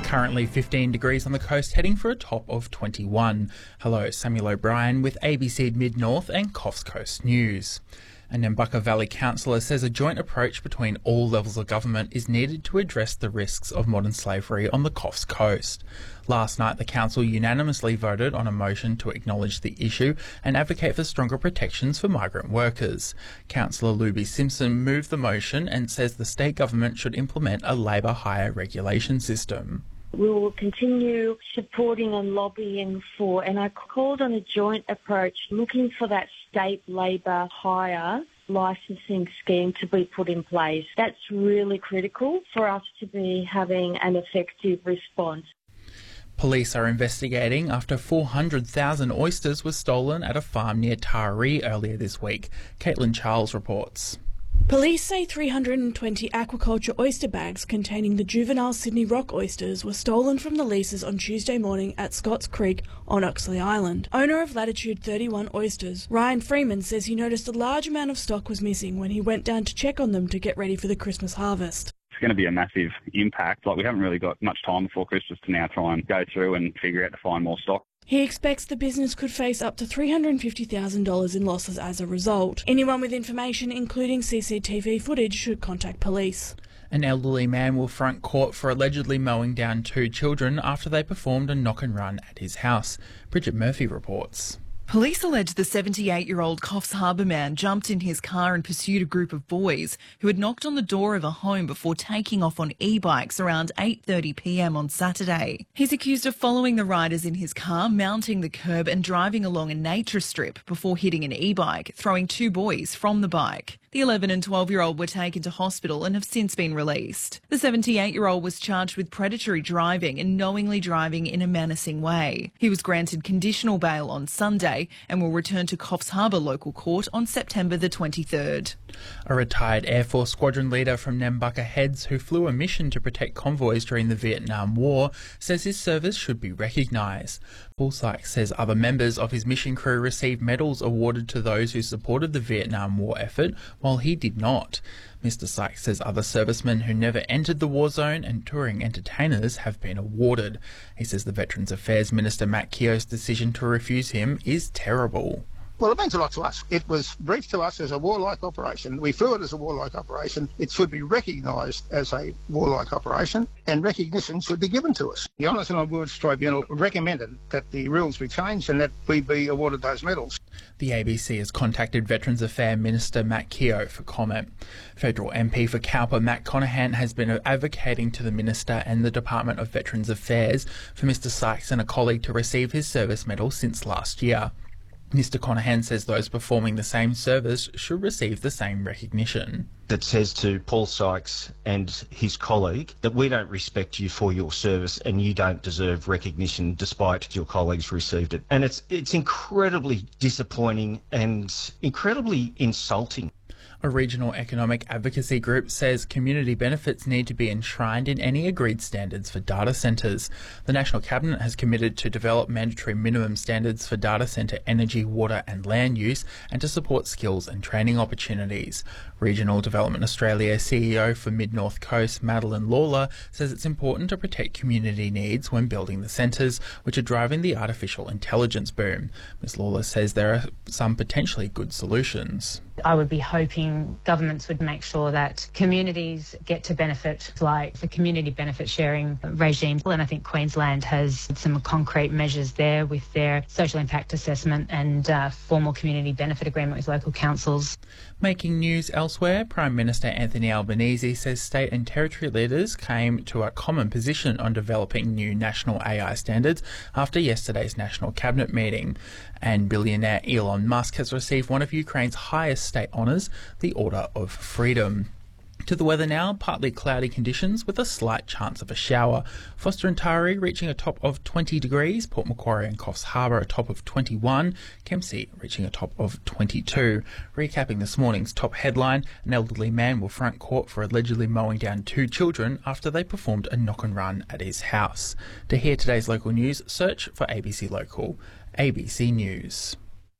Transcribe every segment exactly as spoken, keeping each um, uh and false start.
currently fifteen degrees on the coast, heading for a top of twenty-one. Hello, Samuel O'Brien with A B C Mid-North and Coffs Coast News. A Nambucca Valley councillor says a joint approach between all levels of government is needed to address the risks of modern slavery on the Coffs Coast. Last night, the council unanimously voted on a motion to acknowledge the issue and advocate for stronger protections for migrant workers. Councillor Luby Simpson moved the motion and says the state government should implement a labour hire regulation system. We will continue supporting and lobbying for, and I called on a joint approach looking for that state labour hire licensing scheme to be put in place. That's really critical for us to be having an effective response. Police are investigating after four hundred thousand oysters were stolen at a farm near Taree earlier this week. Caitlin Charles reports. Police say three hundred twenty aquaculture oyster bags containing the juvenile Sydney rock oysters were stolen from the leases on Tuesday morning at Scotts Creek on Oxley Island. Owner of Latitude thirty-one Oysters, Ryan Freeman, says he noticed a large amount of stock was missing when he went down to check on them to get ready for the Christmas harvest. It's going to be a massive impact. Like, we haven't really got much time before Christmas to now try and go through and figure out to find more stock. He expects the business could face up to three hundred fifty thousand dollars in losses as a result. Anyone with information, including C C T V footage, should contact police. An elderly man will front court for allegedly mowing down two children after they performed a knock and run at his house. Bridget Murphy reports. Police allege the seventy-eight-year-old Coffs Harbour man jumped in his car and pursued a group of boys who had knocked on the door of a home before taking off on e-bikes around eight thirty p m on Saturday. He's accused of following the riders in his car, mounting the curb and driving along a nature strip before hitting an e-bike, throwing two boys from the bike. The eleven and twelve-year-old were taken to hospital and have since been released. The seventy-eight-year-old was charged with predatory driving and knowingly driving in a menacing way. He was granted conditional bail on Sunday and will return to Coffs Harbour Local Court on September the twenty-third. A retired Air Force squadron leader from Nambucca Heads who flew a mission to protect convoys during the Vietnam War says his service should be recognised. Paul Sykes says other members of his mission crew received medals awarded to those who supported the Vietnam War effort, while he did not. Mister Sykes says other servicemen who never entered the war zone and touring entertainers have been awarded. He says the Veterans Affairs Minister Matt Keogh's decision to refuse him is terrible. Well, it means a lot to us. It was briefed to us as a warlike operation. We flew it as a warlike operation. It should be recognised as a warlike operation, and recognition should be given to us. The Honours and Awards Tribunal recommended that the rules be changed and that we be awarded those medals. The A B C has contacted Veterans Affairs Minister Matt Keogh for comment. Federal M P for Cowper Matt Conahan has been advocating to the Minister and the Department of Veterans Affairs for Mister Sykes and a colleague to receive his service medal since last year. Mister Conahan says those performing the same service should receive the same recognition. That says to Paul Sykes and his colleague that we don't respect you for your service and you don't deserve recognition despite your colleagues received it. And it's it's incredibly disappointing and incredibly insulting. A regional economic advocacy group says community benefits need to be enshrined in any agreed standards for data centres. The National Cabinet has committed to develop mandatory minimum standards for data centre energy, water and land use and to support skills and training opportunities. Regional Development Australia C E O for Mid-North Coast, Madeline Lawler, says it's important to protect community needs when building the centres, which are driving the artificial intelligence boom. Miz Lawler says there are some potentially good solutions. I would be hoping governments would make sure that communities get to benefit, like the community benefit sharing regime. And I think Queensland has some concrete measures there with their social impact assessment and uh, formal community benefit agreement with local councils. Making news elsewhere, Prime Minister Anthony Albanese says state and territory leaders came to a common position on developing new national A I standards after yesterday's National Cabinet meeting. And billionaire Elon Musk has received one of Ukraine's highest state honours, the Order of Freedom. To the weather now, partly cloudy conditions with a slight chance of a shower. Foster and Taree reaching a top of twenty degrees, Port Macquarie and Coffs Harbour a top of twenty-one, Kempsey reaching a top of twenty-two. Recapping this morning's top headline, an elderly man will front court for allegedly mowing down two children after they performed a knock and run at his house. To hear today's local news, search for A B C Local. A B C News.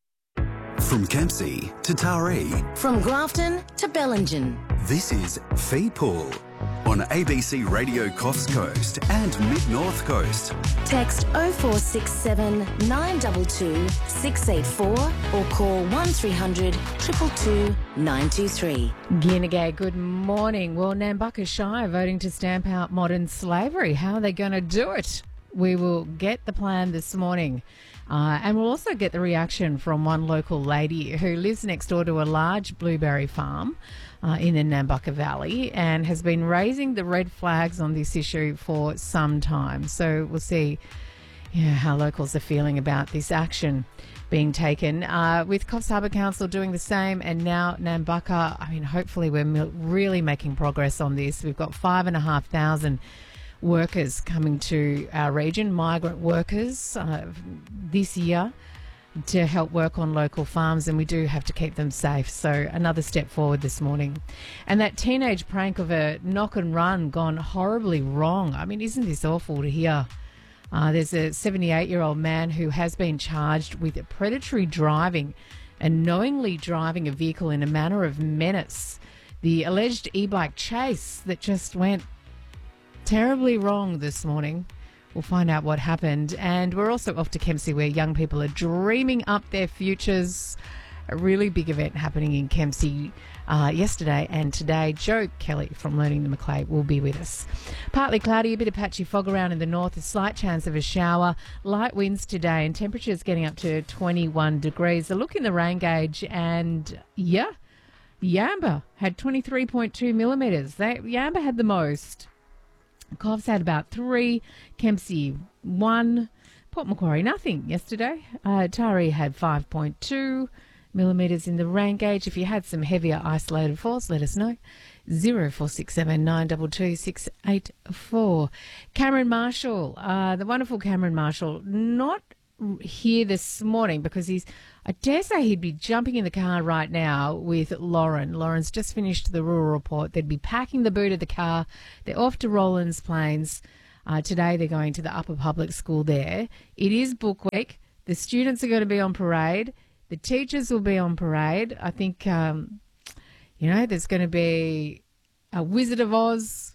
From Kempsey to Taree. From Grafton to Bellingen. This is Fee Pool. on A B C Radio Coffs Coast and Mid-North Coast. Text oh four six seven, nine two two, six eight four or call one three hundred, two two two, nine two three. Ginagay, good morning. Well, Nambucca Shire voting to stamp out modern slavery. How are they going to do it? We will get the plan this morning. Uh, and we'll also get the reaction from one local lady who lives next door to a large blueberry farm uh, in the Nambucca Valley and has been raising the red flags on this issue for some time. So we'll see yeah, how locals are feeling about this action being taken. Uh, with Coffs Harbour Council doing the same, and now Nambucca, I mean, hopefully we're really making progress on this. We've got five and a half thousand workers coming to our region, migrant workers, uh, this year to help work on local farms, and we do have to keep them safe. So another step forward this morning. And that teenage prank of a knock and run gone horribly wrong. I mean, isn't this awful to hear? Uh, there's a seventy-eight-year-old man who has been charged with predatory driving and knowingly driving a vehicle in a manner of menace. The alleged e-bike chase that just went terribly wrong this morning. We'll find out what happened. And we're also off to Kempsey, where young people are dreaming up their futures. A really big event happening in Kempsey uh, yesterday and today. Joe Kelly from Learning the Macleay will be with us. Partly cloudy, a bit of patchy fog around in the north, a slight chance of a shower, light winds today, and temperatures getting up to twenty-one degrees. A look in the rain gauge, and yeah, Yamba had twenty-three point two millimetres. They, Yamba had the most. Coffs had about three, Kempsey one, Port Macquarie nothing yesterday. Uh, Taree had five point two millimetres in the rain gauge. If you had some heavier isolated falls, let us know. zero four six seven, nine two two, six eight four. Cameron Marshall, uh, the wonderful Cameron Marshall, not here this morning because he's, I dare say he'd be jumping in the car right now with Lauren. Lauren's just finished the rural report. They'd be packing the boot of the car. They're off to Rollins Plains. Uh, today they're going to the upper public school there. It is book week. The students are going to be on parade. The teachers will be on parade. I think, um, you know, there's going to be a Wizard of Oz,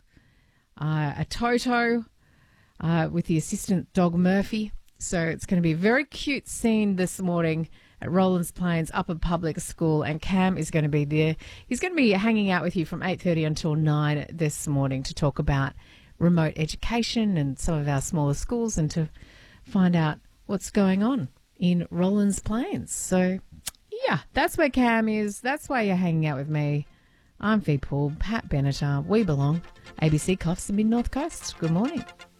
uh, a Toto uh, with the assistant dog Murphy. So it's going to be a very cute scene this morning at Rollins Plains Upper Public School, and Cam is going to be there. He's going to be hanging out with you from eight thirty until nine this morning to talk about remote education and some of our smaller schools and to find out what's going on in Rollins Plains. So, yeah, that's where Cam is. That's why you're hanging out with me. I'm Fee Paul, Pat Benatar. We belong. A B C Coffs and Mid-North Coast. Good morning.